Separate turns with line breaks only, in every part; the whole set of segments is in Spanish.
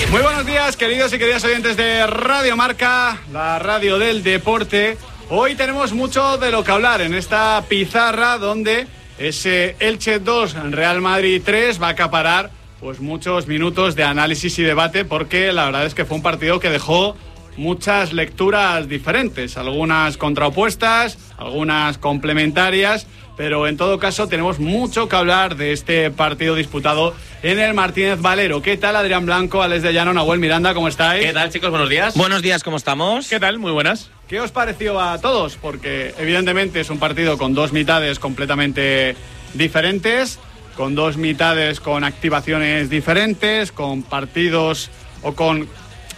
Muy buenos días, queridos y queridas oyentes de Radio Marca, la radio del deporte. Hoy tenemos mucho de lo que hablar en esta pizarra donde ese Elche 2, Real Madrid 3 va a acaparar pues muchos minutos de análisis y debate, porque la verdad es que fue un partido que dejó muchas lecturas diferentes, algunas contraopuestas, algunas complementarias, pero en todo caso tenemos mucho que hablar de este partido disputado en el Martínez Valero. ¿Qué tal, Adrián Blanco, Alex de Llano, Nahuel Miranda? ¿Cómo estáis?
¿Qué tal, chicos? Buenos días.
Buenos días, ¿cómo estamos?
¿Qué tal? Muy buenas.
¿Qué os pareció a todos? Porque evidentemente es un partido con dos mitades completamente diferentes, con dos mitades con activaciones diferentes, con partidos o con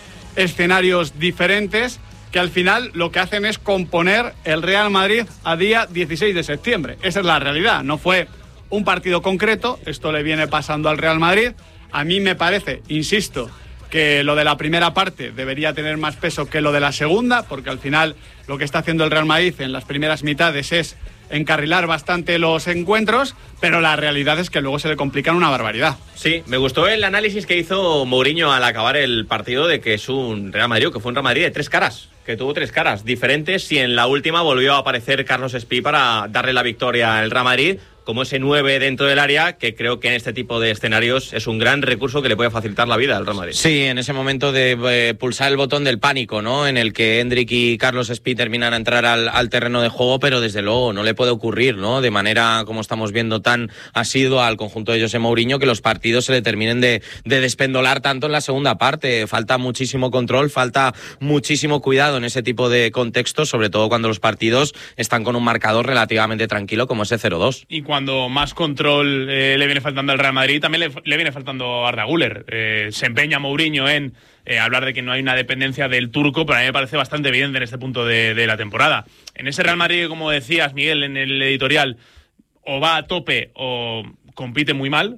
escenarios diferentes, que al final lo que hacen es componer el Real Madrid a día 16 de septiembre. Esa es la realidad. No fue un partido concreto, esto le viene pasando al Real Madrid. A mí me parece, insisto, que lo de la primera parte debería tener más peso que lo de la segunda, porque al final lo que está haciendo el Real Madrid en las primeras mitades es encarrilar bastante los encuentros, pero la realidad es que luego se le complican una barbaridad.
Sí, me gustó el análisis que hizo Mourinho al acabar el partido de que es un Real Madrid, que fue un Real Madrid de tres caras, que tuvo tres caras diferentes, y en la última volvió a aparecer Carlos Espí para darle la victoria al Real Madrid, como ese 9 dentro del área, que creo que en este tipo de escenarios es un gran recurso que le puede facilitar la vida al Real Madrid.
Sí, en ese momento de pulsar el botón del pánico, ¿no? En el que Hendrik y Carlos Espí terminan a entrar al terreno de juego, pero desde luego no le puede ocurrir, ¿no? De manera, como estamos viendo, tan asidua al conjunto de José Mourinho, que los partidos se le terminen de despendolar tanto en la segunda parte. Falta muchísimo control, falta muchísimo cuidado en ese tipo de contextos, sobre todo cuando los partidos están con un marcador relativamente tranquilo como ese 0-2.
Y cuando más control le viene faltando al Real Madrid, también le viene faltando a Arda Güler. Se empeña Mourinho en hablar de que no hay una dependencia del turco, pero a mí me parece bastante evidente en este punto de la temporada. En ese Real Madrid, como decías, Miguel, en el editorial, o va a tope o compite muy mal.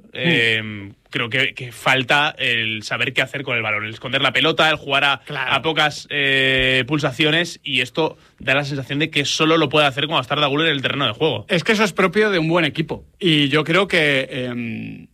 Creo que falta el saber qué hacer con el balón, el esconder la pelota, el jugar a pocas pulsaciones, y esto da la sensación de que solo lo puede hacer cuando está Arda Güler en el terreno de juego.
Es que eso es propio de un buen equipo, y yo creo que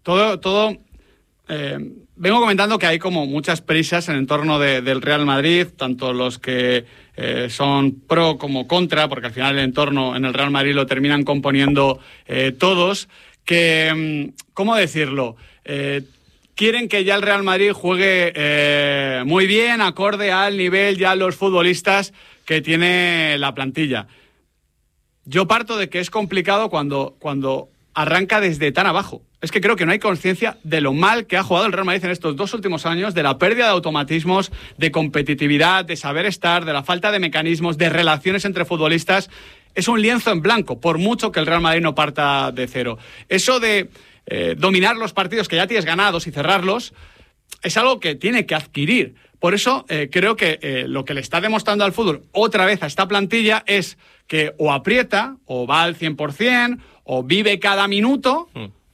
vengo comentando que hay como muchas prisas en el entorno del Real Madrid, tanto los que son pro como contra, porque al final el entorno en el Real Madrid lo terminan componiendo todos, que, ¿cómo decirlo? Quieren que ya el Real Madrid juegue muy bien, acorde al nivel ya los futbolistas que tiene la plantilla. Yo parto de que es complicado cuando arranca desde tan abajo. Es que creo que no hay conciencia de lo mal que ha jugado el Real Madrid en estos 2 últimos años, de la pérdida de automatismos, de competitividad, de saber estar, de la falta de mecanismos, de relaciones entre futbolistas. Es un lienzo en blanco, por mucho que el Real Madrid no parta de cero. Eso de dominar los partidos que ya tienes ganados y cerrarlos es algo que tiene que adquirir. Por eso creo que lo que le está demostrando al fútbol otra vez a esta plantilla es que o aprieta, o va al 100%, o vive cada minuto,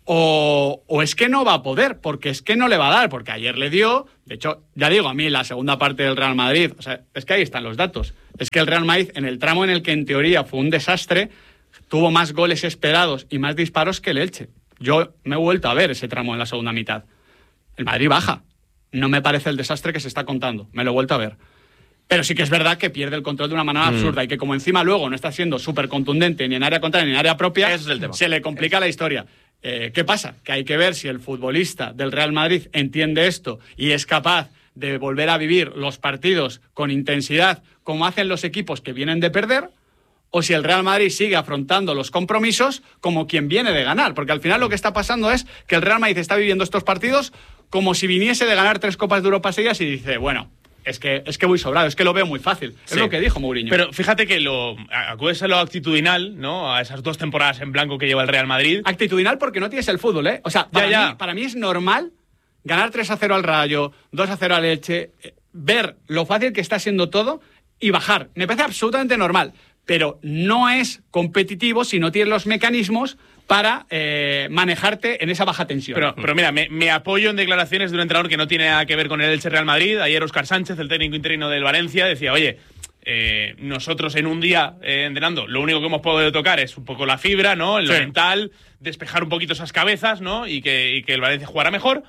o es que no va a poder, porque es que no le va a dar, porque ayer le dio. De hecho, ya digo, a mí la segunda parte del Real Madrid, o sea, es que ahí están los datos. Es que el Real Madrid, en el tramo en el que en teoría fue un desastre, tuvo más goles esperados y más disparos que el Elche. Yo me he vuelto a ver ese tramo en la segunda mitad. El Madrid baja. No me parece el desastre que se está contando. Me lo he vuelto a ver. Pero sí que es verdad que pierde el control de una manera absurda, y que como encima luego no está siendo súper contundente ni en área contraria ni en área propia,
ese es el tema.
Se le complica la historia. ¿Qué pasa? Que hay que ver si el futbolista del Real Madrid entiende esto y es capaz de volver a vivir los partidos con intensidad como hacen los equipos que vienen de perder, o si el Real Madrid sigue afrontando los compromisos como quien viene de ganar. Porque al final lo que está pasando es que el Real Madrid está viviendo estos partidos como si viniese de ganar 3 Copas de Europa seguidas y dice, bueno, es que voy sobrado, es que lo veo muy fácil. Sí. Es lo que dijo Mourinho.
Pero fíjate que acudes a lo actitudinal, ¿no? A esas 2 temporadas en blanco que lleva el Real Madrid.
Actitudinal porque no tienes el fútbol, ¿eh? O sea, para mí es normal ganar 3-0 al Rayo, 2-0 al Elche, ver lo fácil que está siendo todo y bajar. Me parece absolutamente normal. Pero no es competitivo si no tienes los mecanismos para manejarte en esa baja tensión.
Pero mira, me apoyo en declaraciones de un entrenador que no tiene nada que ver con el Elche Real Madrid. Ayer Óscar Sánchez, el técnico interino del Valencia, decía, oye, nosotros en un día entrenando, lo único que hemos podido tocar es un poco la fibra, ¿no? En lo mental, despejar un poquito esas cabezas, ¿no? Y que el Valencia jugara mejor.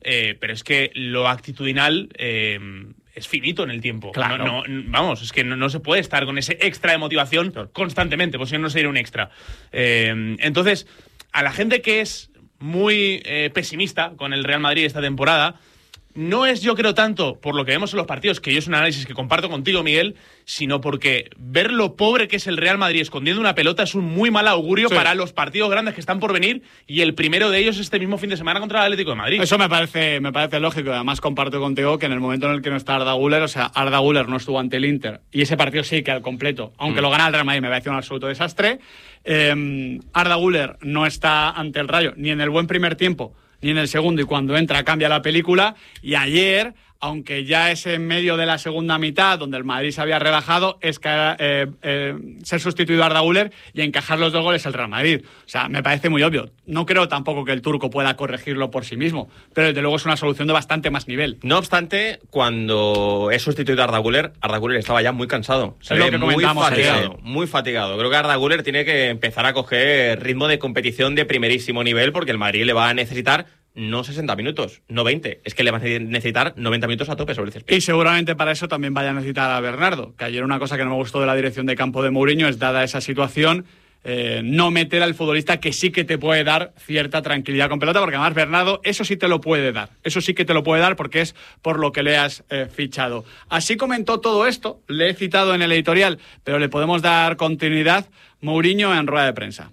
pero es que lo actitudinal es finito en el tiempo.
Claro.
Vamos, es que no se puede estar con ese extra de motivación constantemente, pues si no sería un extra. Entonces, a la gente que es muy pesimista con el Real Madrid esta temporada, no es, yo creo, tanto por lo que vemos en los partidos, que yo es un análisis que comparto contigo, Miguel, sino porque ver lo pobre que es el Real Madrid escondiendo una pelota es un muy mal augurio para los partidos grandes que están por venir, y el primero de ellos este mismo fin de semana contra el Atlético de Madrid.
Eso me parece lógico. Además, comparto contigo que en el momento en el que no está Arda Güler, o sea, Arda Güler no estuvo ante el Inter, y ese partido sí que al completo, aunque lo gana el Real Madrid, me parece un absoluto desastre. Arda Güler no está ante el Rayo ni en el buen primer tiempo ni en el segundo, y cuando entra cambia la película. Y ayer, aunque ya es en medio de la segunda mitad donde el Madrid se había relajado, es que ser sustituido a Arda Güler y encajar los 2 goles el Real Madrid. O sea, me parece muy obvio. No creo tampoco que el turco pueda corregirlo por sí mismo, pero desde luego es una solución de bastante más nivel.
No obstante, cuando es sustituido a Arda Güler estaba ya muy cansado. Se ve muy fatigado. Creo que Arda Güler tiene que empezar a coger ritmo de competición de primerísimo nivel, porque el Madrid le va a necesitar no 60 minutos, no 20. Es que le va a necesitar 90 minutos a tope sobre el césped.
Y seguramente para eso también vaya a necesitar a Bernardo, que ayer una cosa que no me gustó de la dirección de campo de Mourinho es, dada esa situación, no meter al futbolista que sí que te puede dar cierta tranquilidad con pelota, porque además Bernardo eso sí te lo puede dar. Eso sí que te lo puede dar porque es por lo que le has fichado. Así comentó todo esto, le he citado en el editorial, pero le podemos dar continuidad. Mourinho en rueda de prensa.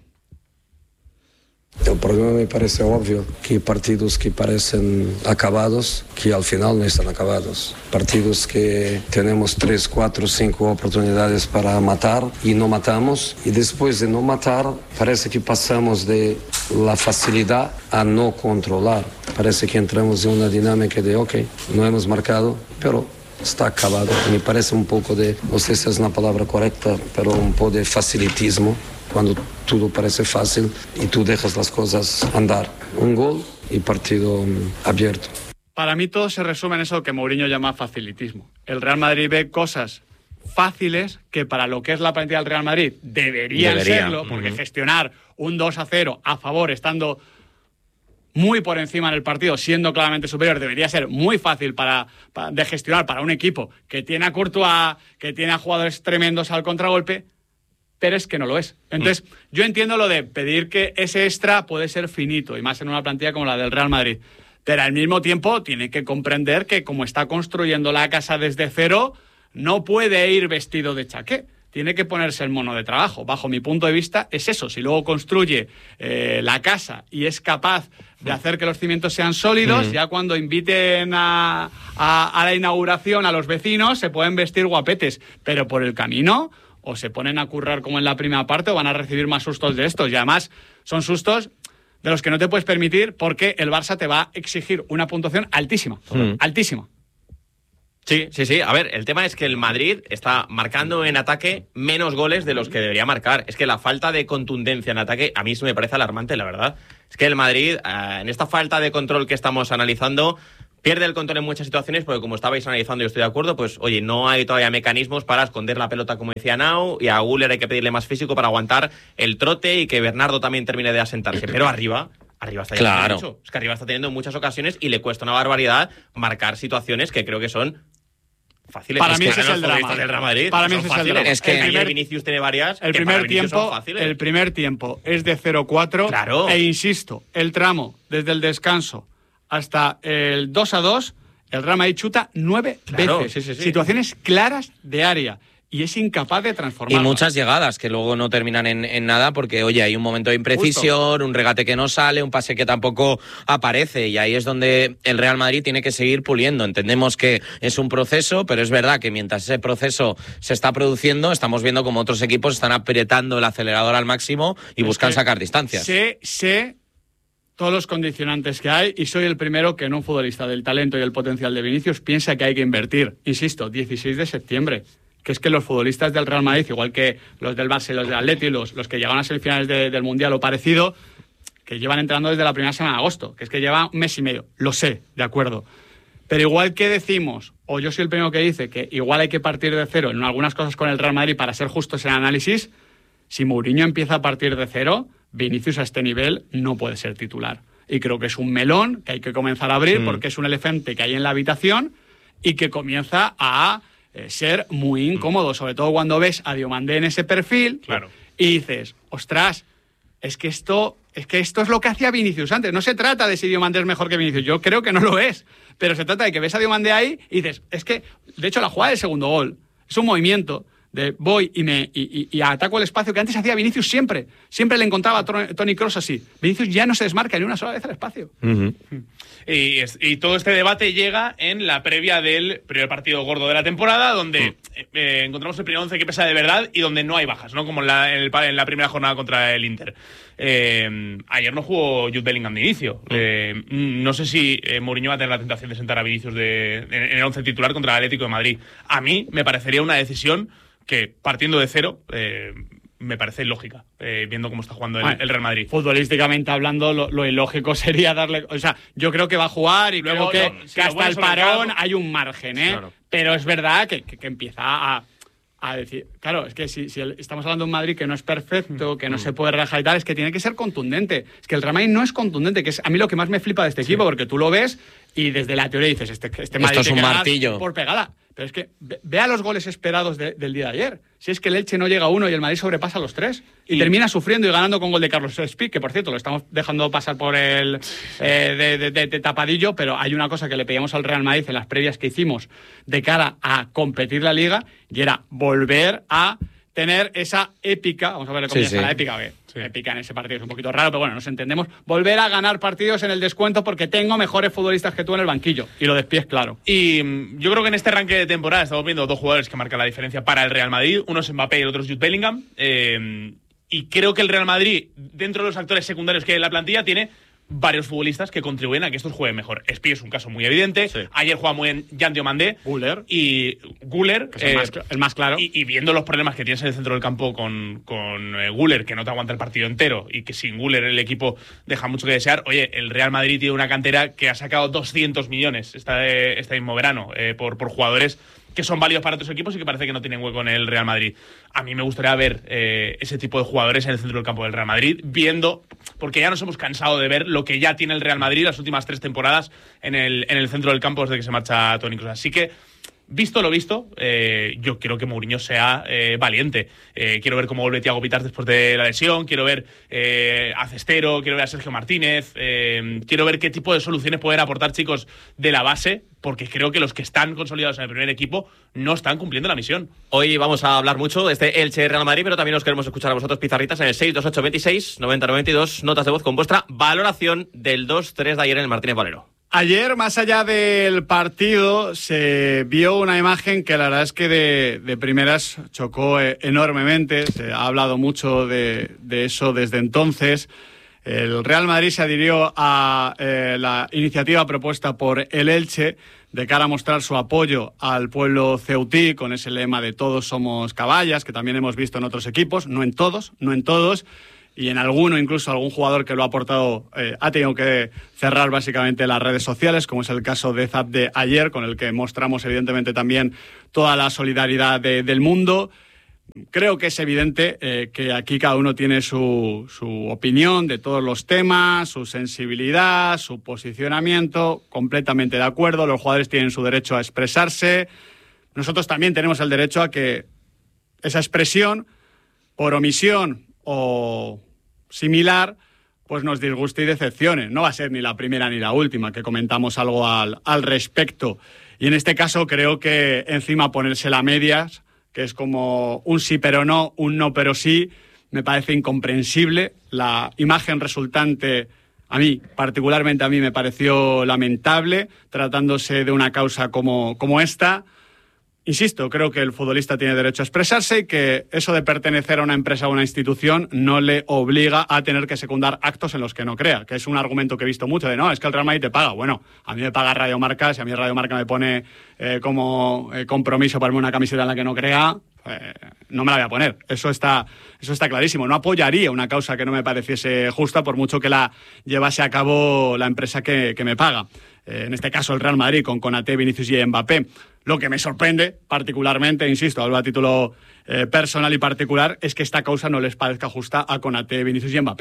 El problema me parece obvio, que partidos que parecen acabados, que al final no están acabados. Partidos que tenemos 3, 4, 5 oportunidades para matar y no matamos. Y después de no matar, parece que pasamos de la facilidad a no controlar. Parece que entramos en una dinámica de, ok, no hemos marcado, pero está acabado. Me parece un poco de, no sé si es una palabra correcta, pero un poco de facilitismo, cuando todo parece fácil y tú dejas las cosas andar. Un gol y partido abierto.
Para mí todo se resume en eso que Mourinho llama facilitismo. El Real Madrid ve cosas fáciles que para lo que es la plantilla del Real Madrid deberían serlo, porque gestionar un 2-0 a favor, estando muy por encima en el partido, siendo claramente superior, debería ser muy fácil de gestionar para un equipo que tiene a Courtois, que tiene a jugadores tremendos al contragolpe, pero es que no lo es. Entonces, yo entiendo lo de pedir que ese extra puede ser finito, y más en una plantilla como la del Real Madrid, pero al mismo tiempo tiene que comprender que como está construyendo la casa desde cero, no puede ir vestido de chaqué. Tiene que ponerse el mono de trabajo. Bajo mi punto de vista es eso. Si luego construye la casa y es capaz de hacer que los cimientos sean sólidos, ya cuando inviten a la inauguración a los vecinos se pueden vestir guapetes, pero por el camino o se ponen a currar como en la primera parte o van a recibir más sustos de estos. Y además son sustos de los que no te puedes permitir, porque el Barça te va a exigir una puntuación altísima. Altísima.
Sí. A ver, el tema es que el Madrid está marcando en ataque menos goles de los que debería marcar. Es que la falta de contundencia en ataque a mí eso me parece alarmante, la verdad. Es que el Madrid, en esta falta de control que estamos analizando, pierde el control en muchas situaciones, porque como estabais analizando, yo estoy de acuerdo, pues oye, no hay todavía mecanismos para esconder la pelota, como decía Nau, y a Güler hay que pedirle más físico para aguantar el trote y que Bernardo también termine de asentarse. Pero arriba está
claro.
mucho. Es que arriba está teniendo muchas ocasiones y le cuesta una barbaridad marcar situaciones que creo que son fáciles.
Para mí ese es el drama.
Del Real Madrid,
para mí ese es el drama.
Es que Vinicius tiene varias.
El primer tiempo es de 0-4.
Claro.
E insisto, el tramo desde el descanso hasta el 2-2, el Real Madrid chuta 9 veces.
Sí.
Situaciones claras de área. Y es incapaz de transformarlas.
Y muchas llegadas que luego no terminan en nada, porque, oye, hay un momento de imprecisión, un regate que no sale, un pase que tampoco aparece, y ahí es donde el Real Madrid tiene que seguir puliendo. Entendemos que es un proceso, pero es verdad que mientras ese proceso se está produciendo, estamos viendo como otros equipos están apretando el acelerador al máximo y buscan sacar distancias.
Sé todos los condicionantes que hay, y soy el primero que en un futbolista del talento y el potencial de Vinicius piensa que hay que invertir. Insisto, 16 de septiembre. Que es que los futbolistas del Real Madrid, igual que los del Barça y los del Atleti, los que llegaron a semifinales del Mundial o parecido, que llevan entrenando desde la primera semana de agosto, que es que lleva un mes y medio. Lo sé, de acuerdo. Pero igual que decimos, o yo soy el primero que dice, que igual hay que partir de cero en algunas cosas con el Real Madrid para ser justos en el análisis, si Mourinho empieza a partir de cero, Vinicius a este nivel no puede ser titular. y creo que es un melón que hay que comenzar a abrir porque es un elefante que hay en la habitación y que comienza a ser muy incómodo, sobre todo cuando ves a Diomandé en ese perfil y dices, ostras, es que esto es lo que hacía Vinicius antes. No se trata de si Diomandé es mejor que Vinicius, yo creo que no lo es, pero se trata de que ves a Diomandé ahí y dices, es que, de hecho, la jugada del segundo gol es un movimiento de voy y ataco el espacio que antes hacía Vinicius siempre le encontraba a Toni Kroos así. Vinicius ya no se desmarca ni una sola vez el espacio.
Y todo este debate llega en la previa del primer partido gordo de la temporada, donde encontramos el primer 11 que pesa de verdad y donde no hay bajas, ¿no? Como en la primera jornada contra el Inter. Ayer no jugó Jude Bellingham de inicio. No sé si Mourinho va a tener la tentación de sentar a Vinicius en el 11 titular contra el Atlético de Madrid. A mí me parecería una decisión que, partiendo de cero, me parece lógica, viendo cómo está jugando el Real Madrid.
Futbolísticamente hablando, lo ilógico sería darle... O sea, yo creo que va a jugar y luego creo que hasta el parón hay un margen, Claro. Pero es verdad que empieza a decir... Claro, es que si estamos hablando de un Madrid que no es perfecto, que no se puede relajar y tal, es que tiene que ser contundente. Es que el Real Madrid no es contundente, que es a mí lo que más me flipa de este equipo, porque tú lo ves y desde la teoría dices, este Madrid
es un martillo
por pegada. Pero es que vea los goles esperados del día de ayer. Si es que el Elche no llega a 1 y el Madrid sobrepasa los 3 y termina sufriendo y ganando con gol de Carlos Espí, que por cierto lo estamos dejando pasar por el de tapadillo, pero hay una cosa que le pedíamos al Real Madrid en las previas que hicimos de cara a competir la Liga y era volver a tener esa épica, vamos a ver cómo es la épica, épica en ese partido es un poquito raro, pero bueno, nos entendemos, volver a ganar partidos en el descuento porque tengo mejores futbolistas que tú en el banquillo, y lo despies claro.
Y yo creo que en este arranque de temporada estamos viendo dos jugadores que marcan la diferencia para el Real Madrid, uno es Mbappé y el otro es Jude Bellingham, y creo que el Real Madrid, dentro de los actores secundarios que hay en la plantilla, tiene varios futbolistas que contribuyen a que estos jueguen mejor. Espí es un caso muy evidente. Ayer juega muy bien Jan Diomandé.
Güler.
Y Güler.
Que es el más claro.
Y viendo los problemas que tienes en el centro del campo con Güler, que no te aguanta el partido entero y que sin Güler el equipo deja mucho que desear. Oye, el Real Madrid tiene una cantera que ha sacado 200 millones este mismo verano por jugadores que son válidos para otros equipos y que parece que no tienen hueco en el Real Madrid. A mí me gustaría ver ese tipo de jugadores en el centro del campo del Real Madrid, porque ya nos hemos cansado de ver lo que ya tiene el Real Madrid las últimas 3 temporadas en el centro del campo desde que se marcha Toni Kroos. Así que, visto lo visto, yo quiero que Mourinho sea valiente. Quiero ver cómo vuelve Thiago Pitars después de la lesión, quiero ver a Cestero, quiero ver a Sergio Martínez, quiero ver qué tipo de soluciones pueden aportar chicos de la base, porque creo que los que están consolidados en el primer equipo no están cumpliendo la misión.
Hoy vamos a hablar mucho de este Elche Real Madrid, pero también os queremos escuchar a vosotros, pizarritas, en el 628269092, notas de voz con vuestra valoración del 2-3 de ayer en el Martínez Valero.
Ayer, más allá del partido, se vio una imagen que la verdad es que de primeras chocó enormemente. Se ha hablado mucho de eso desde entonces. El Real Madrid se adhirió a la iniciativa propuesta por el Elche de cara a mostrar su apoyo al pueblo ceutí con ese lema de todos somos caballas, que también hemos visto en otros equipos, no en todos, y en alguno, incluso algún jugador que lo ha aportado ha tenido que cerrar básicamente las redes sociales, como es el caso de Zabde ayer, con el que mostramos evidentemente también toda la solidaridad del mundo. Creo que es evidente que aquí cada uno tiene su opinión de todos los temas, su sensibilidad, su posicionamiento, completamente de acuerdo. Los jugadores tienen su derecho a expresarse. Nosotros también tenemos el derecho a que esa expresión, por omisión o similar, pues nos disguste y decepcione. No va a ser ni la primera ni la última que comentamos algo al respecto. Y en este caso creo que encima ponérsela a medias, que es como un sí pero no, un no pero sí, me parece incomprensible. La imagen resultante, particularmente a mí, me pareció lamentable, tratándose de una causa como esta. Insisto, creo que el futbolista tiene derecho a expresarse y que eso de pertenecer a una empresa o una institución no le obliga a tener que secundar actos en los que no crea, que es un argumento que he visto mucho de no, es que el Real Madrid te paga. Bueno, a mí me paga Radio Marca, si a mí Radio Marca me pone como compromiso ponerme una camiseta en la que no crea, no me la voy a poner. Eso está clarísimo. No apoyaría una causa que no me pareciese justa por mucho que la llevase a cabo la empresa que me paga. En este caso el Real Madrid con Konaté, Vinicius y Mbappé. Lo que me sorprende particularmente, insisto, hablo a título personal y particular, es que esta causa no les parezca justa a Konaté, Vinicius y Mbappé.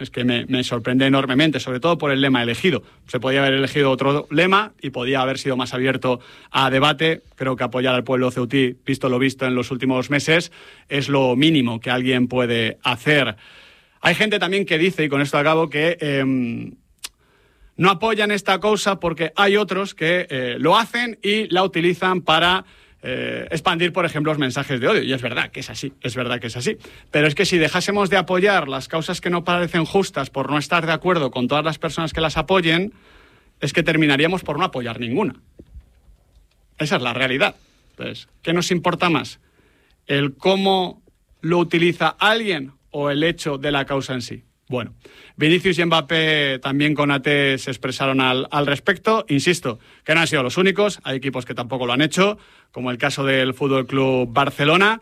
Es que me sorprende enormemente, sobre todo por el lema elegido. Se podía haber elegido otro lema y podía haber sido más abierto a debate. Creo que apoyar al pueblo ceutí, visto lo visto en los últimos meses, es lo mínimo que alguien puede hacer. Hay gente también que dice, y con esto acabo, que no apoyan esta causa porque hay otros que lo hacen y la utilizan para expandir, por ejemplo, los mensajes de odio. Y es verdad que es así, Pero es que si dejásemos de apoyar las causas que no parecen justas por no estar de acuerdo con todas las personas que las apoyen, es que terminaríamos por no apoyar ninguna. Esa es la realidad. Entonces, ¿qué nos importa más? ¿El cómo lo utiliza alguien o el hecho de la causa en sí? Bueno, Vinicius y Mbappé también con AT se expresaron al respecto. Insisto, que no han sido los únicos. Hay equipos que tampoco lo han hecho, como el caso del FC Barcelona.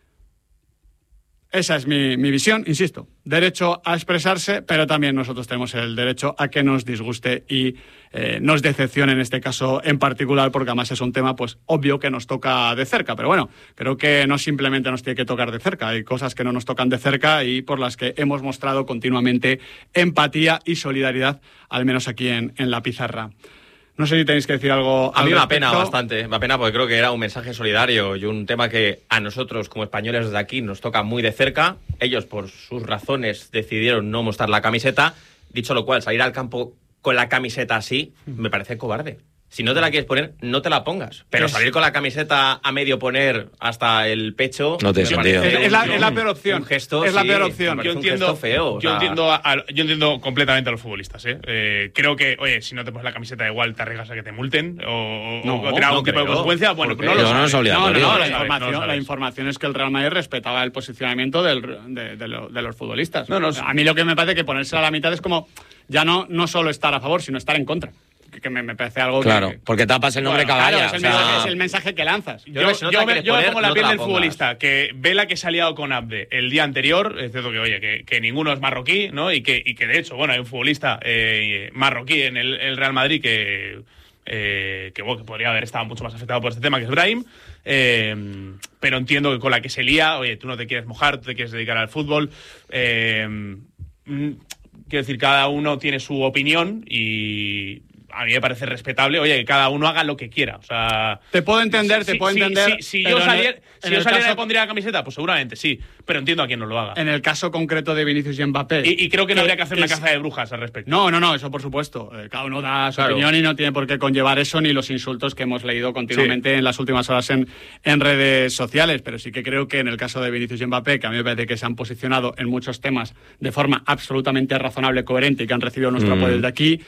Esa es mi visión, insisto. Derecho a expresarse, pero también nosotros tenemos el derecho a que nos disguste y nos decepcione en este caso en particular, porque además es un tema pues obvio que nos toca de cerca. Pero bueno, creo que no simplemente nos tiene que tocar de cerca. Hay cosas que no nos tocan de cerca y por las que hemos mostrado continuamente empatía y solidaridad, al menos aquí en La Pizarra. No sé si tenéis que decir algo.
A mí me apena bastante, me apena porque creo que era un mensaje solidario y un tema que a nosotros como españoles desde aquí nos toca muy de cerca. Ellos por sus razones decidieron no mostrar la camiseta. Dicho lo cual, salir al campo con la camiseta así me parece cobarde. Si no te la quieres poner, no te la pongas. Pero salir con la camiseta a medio poner hasta el pecho...
No tiene sentido.
Es la peor opción.
Un gesto,
es la peor opción.
Yo entiendo, feo. Yo entiendo completamente a los futbolistas. Creo que, oye, si no te pones la camiseta igual te arriesgas a que te multen o tener algún tipo de consecuencia. Bueno, no lo
no es obligatorio.
La información es que el Real Madrid respetaba el posicionamiento de los futbolistas. A mí lo que me parece que ponerse a la mitad es como ya no solo estar a favor, sino estar en contra. Que me parece algo
claro, porque tapas el nombre Caballa.
Claro, es el mensaje que lanzas.
Yo me pongo la piel del futbolista que ve la que se ha liado con Abde el día anterior. Es cierto que, oye, que ninguno es marroquí, ¿no? Y que de hecho, bueno, hay un futbolista marroquí en el Real Madrid que podría haber estado mucho más afectado por este tema, que es Brahim. Pero entiendo que con la que se lía, oye, tú no te quieres mojar, tú te quieres dedicar al fútbol. Quiero decir, cada uno tiene su opinión y a mí me parece respetable, oye, que cada uno haga lo que quiera. O sea,
te puedo entender.
Si yo saliera y pondría la camiseta, pues seguramente sí, pero entiendo a quien no lo haga.
En el caso concreto de Vinicius y Mbappé.
Y creo que no habría que hacer una caza de brujas al respecto.
No, eso por supuesto. Cada uno da su opinión y no tiene por qué conllevar eso ni los insultos que hemos leído continuamente en las últimas horas en redes sociales. Pero sí que creo que en el caso de Vinicius y Mbappé, que a mí me parece que se han posicionado en muchos temas de forma absolutamente razonable, coherente y que han recibido nuestro apoyo desde aquí.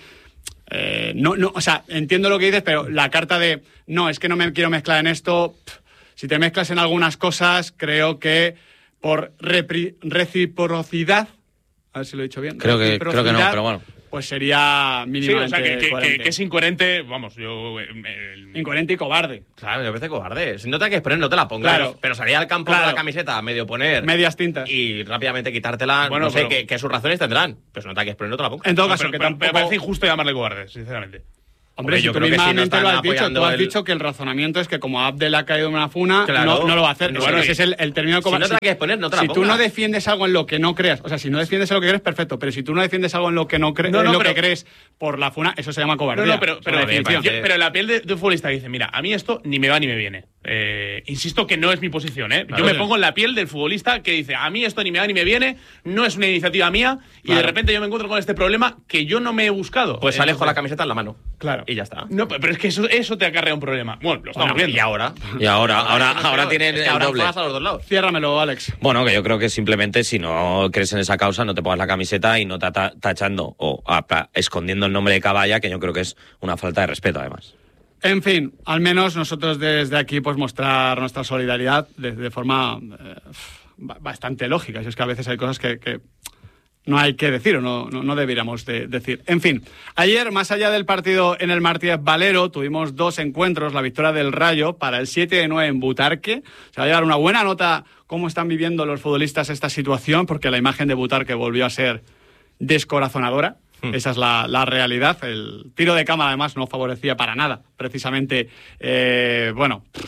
O sea, entiendo lo que dices, pero la carta de no, es que no me quiero mezclar en esto. Si te mezclas en algunas cosas, creo que por reciprocidad, a ver si lo he dicho bien.
Creo que no, pero bueno.
Pues sería mínimamente
que es incoherente, vamos,
incoherente y cobarde.
Claro, me parece cobarde. Si no te quieres poner, no te la pongas. Claro. Pero salir al campo con la camiseta a medio poner...
medias tintas.
Y rápidamente quitártela, bueno, no sé qué sus razones tendrán. Pero si no te quieres poner, no te la pongas.
En todo caso,
me parece injusto llamarle cobarde, sinceramente.
Hombre, yo creo que si no lo has dicho. Tú has dicho que el razonamiento es que como a Abdel ha caído en una funa, no lo va a hacer. Bueno, ese es el término de cobarde.
Si no te la quieres poner, no te la pongas.
Si tú no defiendes algo en lo que no creas, o sea, si no defiendes algo que crees, perfecto, pero si tú no defiendes algo en lo que no crees, que crees por la funa, eso se llama cobardía.
Pero la piel de un futbolista que dice, mira, a mí esto ni me va ni me viene. Insisto que no es mi posición, Yo me pongo en la piel del futbolista que dice, a mí esto ni me va ni me viene, no es una iniciativa mía, y de repente yo me encuentro con este problema que yo no me he buscado.
Pues alejo la camiseta en la mano.
Claro.
Y ya está.
No, pero es que eso te acarrea un problema. Bueno, lo estamos viendo.
Y ahora
tiene el doble.
A los dos lados.
Ciérramelo, Alex.
Bueno, que yo creo que simplemente si no crees en esa causa, no te pongas la camiseta y no tachando o escondiendo el nombre de Caballa, que yo creo que es una falta de respeto, además.
En fin, al menos nosotros desde aquí pues mostrar nuestra solidaridad de forma bastante lógica. Si es que a veces hay cosas que no hay que decir o no deberíamos decir. En fin, ayer, más allá del partido en el Martínez Valero, tuvimos 2 encuentros, la victoria del Rayo para el 7-9 en Butarque. Se va a llevar una buena nota cómo están viviendo los futbolistas esta situación, porque la imagen de Butarque volvió a ser descorazonadora. Esa es la realidad. El tiro de cámara, además, no favorecía para nada, precisamente,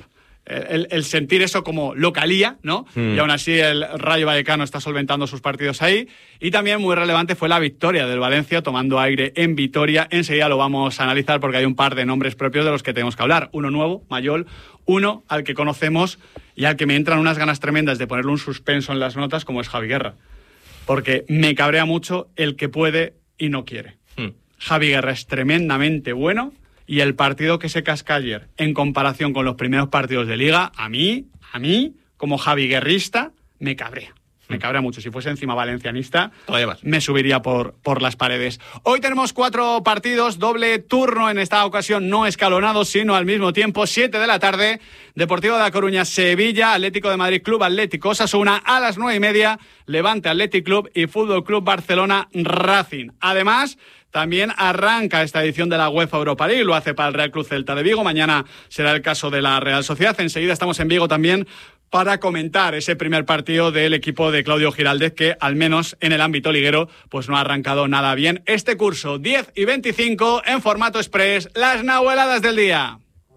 el sentir eso como localía, ¿no? Y aún así el Rayo Vallecano está solventando sus partidos ahí. Y también muy relevante fue la victoria del Valencia, tomando aire en Vitoria. Enseguida lo vamos a analizar porque hay un par de nombres propios de los que tenemos que hablar. Uno nuevo, Mayol, uno al que conocemos y al que me entran unas ganas tremendas de ponerle un suspenso en las notas, como es Javi Guerra. Porque me cabrea mucho el que puede y no quiere. Javi Guerra es tremendamente bueno y el partido que se casca ayer, en comparación con los primeros partidos de Liga, a mí, como Javi Guerrista, me cabrea. Me cabrea mucho. Si fuese encima valencianista, me subiría por las paredes. Hoy tenemos 4 partidos, doble turno en esta ocasión, no escalonados, sino al mismo tiempo, 7 de la tarde. Deportivo de La Coruña, Sevilla, Atlético de Madrid, Club Atlético Osasuna, a las 9:30, Levante Athletic Club y Fútbol Club Barcelona Racing. Además, también arranca esta edición de la UEFA Europa League, lo hace para el Real Club Celta de Vigo, mañana será el caso de la Real Sociedad. Enseguida estamos en Vigo también para comentar ese primer partido del equipo de Claudio Giraldez, que al menos en el ámbito liguero pues no ha arrancado nada bien este curso. 10 y 25 en formato express, las nahueladas del día.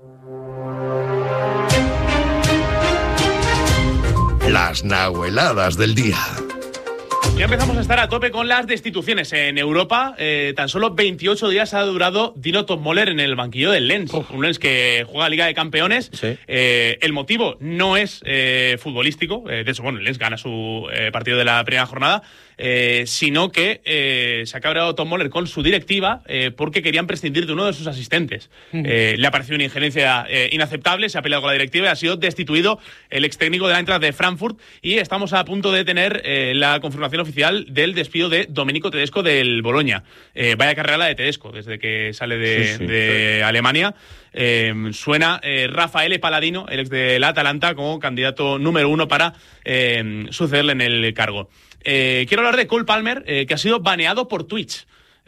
Las nahueladas del día.
Ya empezamos a estar a tope con las destituciones en Europa. Tan solo 28 días ha durado Dino Tommöller en el banquillo del Lens. Un Lens que juega Liga de Campeones. Sí. El motivo no es futbolístico. De hecho, bueno, el Lens gana su partido de la primera jornada. Sino que se ha cabreado Tommöller con su directiva porque querían prescindir de uno de sus asistentes. Le ha parecido una injerencia inaceptable, se ha peleado con la directiva y ha sido destituido el ex técnico de la Eintracht de Frankfurt. Y estamos a punto de tener la confirmación oficial del despido de Domenico Tedesco del Bologna. Vaya carrera la de Tedesco desde que sale de Alemania. Suena Raffaele Palladino, el ex del Atalanta, como candidato número 1 para sucederle en el cargo. Quiero hablar de Cole Palmer, que ha sido baneado por Twitch.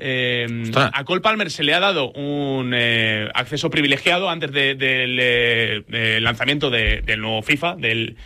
A Cole Palmer se le ha dado un acceso privilegiado antes del lanzamiento del nuevo FIFA, del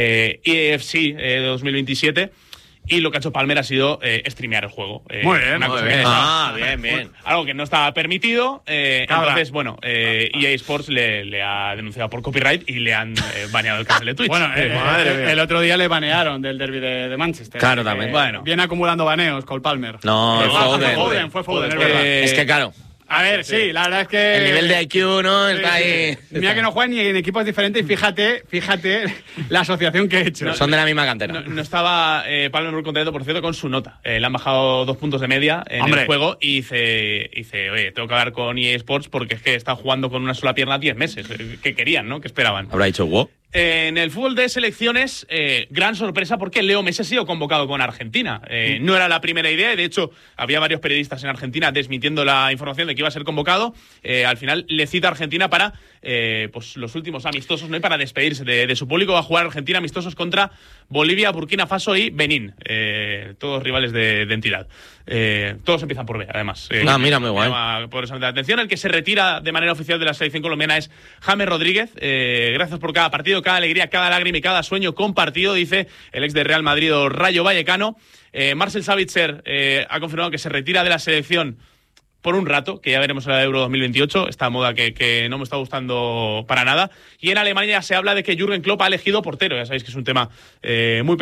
EFC 2027. Y lo que ha hecho Palmer ha sido streamear el juego.
Muy bien,
bien. Algo que no estaba permitido. Entonces, bueno, EA Sports le ha denunciado por copyright y le han baneado el canal de Twitch.
Bueno, el otro día le banearon del derbi de Manchester.
Claro, también.
Bueno, viene acumulando baneos con Palmer.
No,
fue Foden, es verdad.
Es que claro.
A ver, sí, la verdad es que...
El nivel de IQ, ¿no? Está ahí...
Mira que no juegan ni en equipos diferentes y fíjate la asociación que he hecho.
Son de la misma cantera.
No estaba Palmer muy contento, por cierto, con su nota. Le han bajado 2 puntos de media en el juego y dice, oye, tengo que hablar con EA Sports porque es que está jugando con una sola pierna 10 meses. ¿Qué querían, no? ¿Qué esperaban?
Habrá dicho, wow.
En el fútbol de selecciones, gran sorpresa porque Leo Messi ha sido convocado con Argentina. No era la primera idea y de hecho había varios periodistas en Argentina desmintiendo la información de que iba a ser convocado. Al final le cita a Argentina para pues los últimos amistosos, ¿no? Y para despedirse de su público. Va a jugar Argentina amistosos contra Bolivia, Burkina Faso y Benín. Todos rivales de entidad. Todos empiezan por B, además.
Mira, muy guay.
Por esa atención, el que se retira de manera oficial de la selección colombiana es James Rodríguez. Gracias por cada partido, cada alegría, cada lágrima y cada sueño compartido, dice el ex de Real Madrid o Rayo Vallecano. Marcel Sabitzer ha confirmado que se retira de la selección por un rato, que ya veremos en la Euro 2028, esta moda que no me está gustando para nada. Y en Alemania se habla de que Jürgen Klopp ha elegido portero, ya sabéis que es un tema muy